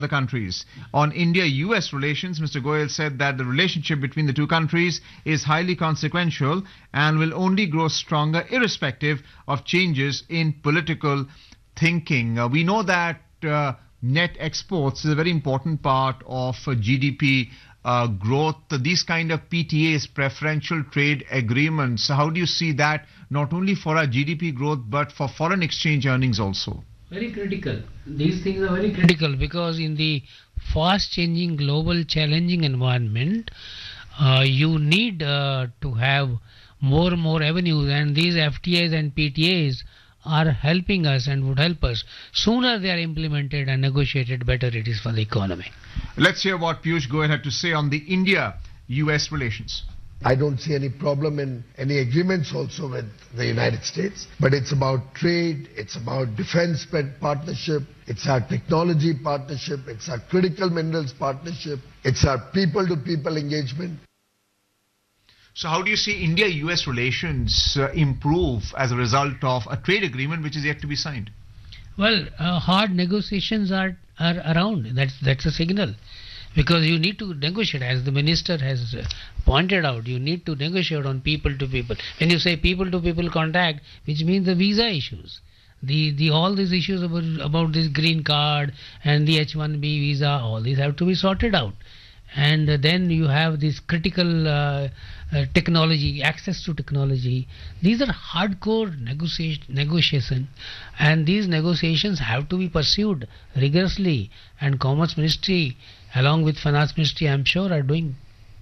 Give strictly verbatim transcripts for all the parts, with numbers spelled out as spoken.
the countries. On India U S relations, Mister Goyal said that the relationship between the two countries is highly consequential and will only grow stronger irrespective of changes in political thinking. Uh, we know that uh, net exports is a very important part of uh, G D P uh, growth. These kind of P T As, preferential trade agreements, how do you see that not only for our G D P growth but for foreign exchange earnings also? Very critical. These things are very critical because in the fast changing global challenging environment, uh, you need uh, to have more and more avenues, and these F T As and P T As are helping us and would help us. Sooner they are implemented and negotiated, better it is for the economy. Let's hear what Piyush Goyal had to say on the India U S relations. I don't see any problem in any agreements also with the United States, but it's about trade, it's about defense partnership, it's our technology partnership, it's our critical minerals partnership, it's our people-to-people engagement. So how do you see India U S relations uh, improve as a result of a trade agreement which is yet to be signed? Well, uh, hard negotiations are, are around. That's, that's a signal. Because you need to negotiate, as the minister has pointed out, you need to negotiate on people to people. When you say people to people contact, which means the visa issues, the, the all these issues about, about this green card and the H one B visa, all these have to be sorted out. And then you have this critical uh, uh, technology, access to technology. These are hardcore negotiation, negotiation, and these negotiations have to be pursued rigorously. And Commerce Ministry, along with Finance Ministry, I am sure, are doing.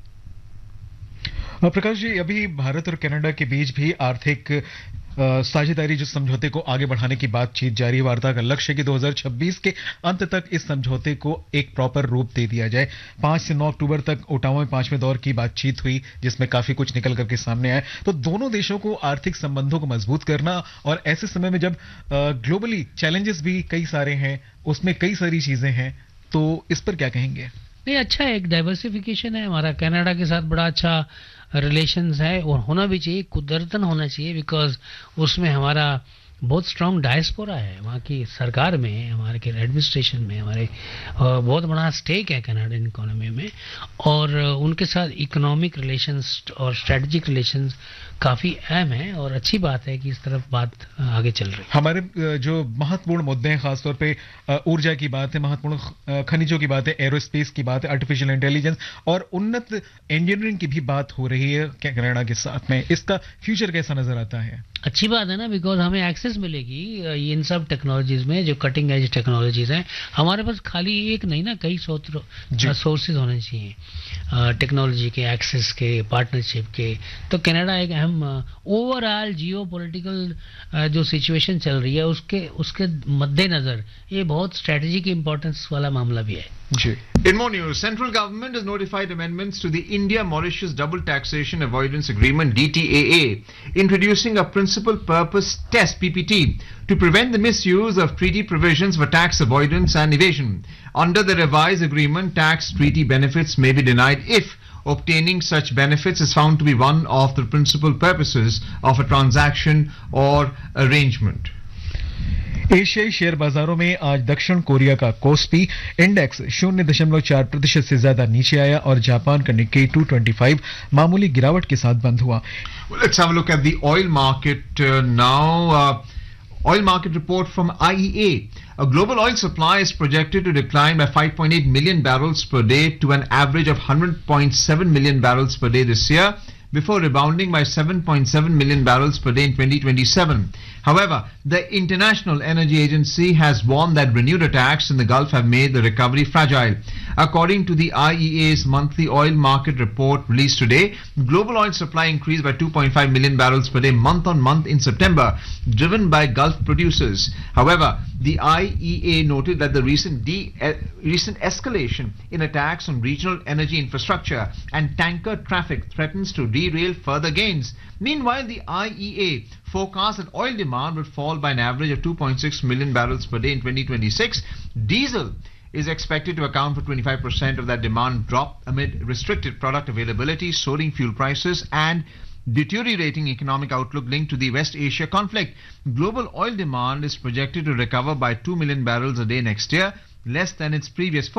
Prakash ji, अभी भारत और Canada के बीच भी आर्थिक साझेदारी जो समझौते को आगे बढ़ाने की बातचीत जारी है। वार्ता का लक्ष्य है कि दो हज़ार छब्बीस के अंत तक इस समझौते को एक प्रॉपर रूप दे दिया जाए। पांच से नौ अक्टूबर तक ओटावा में पांचवें दौर की बातचीत हुई जिसमें काफी कुछ निकल करके सामने आया। तो दोनों देशों को आर्थिक संबंधों को मजबूत करना, और ऐसे समय में जब ग्लोबली चैलेंजेस भी कई सारे हैं, उसमें कई सारी चीजें हैं, तो इस पर क्या कहेंगे? नहीं, अच्छा है, एक डाइवर्सिफिकेशन है। हमारा कनाडा के साथ बड़ा अच्छा रिलेशंस है और होना भी चाहिए, कुदरतन होना चाहिए, बिकॉज उसमें हमारा बहुत स्ट्रांग डायस्पोरा है वहाँ की सरकार में, हमारे के एडमिनिस्ट्रेशन में, हमारे बहुत बड़ा स्टेक है कनाडियन इकोनॉमी में, और उनके साथ इकोनॉमिक रिलेशंस और स्ट्रेटजिक रिलेशंस काफी अहम है और अच्छी बात है कि इस तरफ बात आगे चल रही है। हमारे जो महत्वपूर्ण मुद्दे हैं, खासतौर पे ऊर्जा की बात है, महत्वपूर्ण खनिजों की बात है, एरोस्पेस की बात है, आर्टिफिशियल इंटेलिजेंस और उन्नत इंजीनियरिंग की भी बात हो रही है कनाडा के साथ में। इसका फ्यूचर कैसा नजर आता है? अच्छी बात है ना, बिकॉज हमें एक्सेस मिलेगी इन सब टेक्नोलॉजीज में, जो कटिंग एज टेक्नोलॉजीज हैं। हमारे पास खाली एक नहीं ना, कई सोर्सेज होने चाहिए टेक्नोलॉजी के, एक्सेस के, पार्टनरशिप के। तो कनाडा एक अहम ओवरऑल जियो पोलिटिकल जो सिचुएशन चल रही है उसके उसके मद्देनजर ये बहुत स्ट्रेटेजिक इंपॉर्टेंस वाला मामला भी है। In more news, central government has notified amendments to the India-Mauritius Double Taxation Avoidance Agreement D T A A, introducing a principal purpose test P P T to prevent the misuse of treaty provisions for tax avoidance and evasion. Under the revised agreement, tax treaty benefits may be denied if obtaining such benefits is found to be one of the principal purposes of a transaction or arrangement. एशियाई share बाजारों में आज दक्षिण Korea का KOSPI index शून्य दशमलव चार प्रतिशत से ज्यादा नीचे आया और जापान का निक्केई दो सौ पच्चीस मामूली गिरावट के साथ बंद हुआ। Well, let's have a look at the oil market uh, now. Uh, oil market report from I E A. A global oil supply is projected to decline by five point eight million barrels per day to an average of one hundred point seven million barrels per day this year, before rebounding by seven point seven million barrels per day in twenty twenty-seven. However, the International Energy Agency has warned that renewed attacks in the Gulf have made the recovery fragile. According to the I E A's monthly oil market report released today, global oil supply increased by two point five million barrels per day month on month in September, driven by Gulf producers. However, the I E A noted that the recent, de uh, recent escalation in attacks on regional energy infrastructure and tanker traffic threatens to derail further gains. Meanwhile, the I E A forecast that oil demand would fall by an average of two point six million barrels per day in twenty twenty-six. Diesel is expected to account for twenty-five percent of that demand drop amid restricted product availability, soaring fuel prices, and deteriorating economic outlook linked to the West Asia conflict. Global oil demand is projected to recover by two million barrels a day next year, less than its previous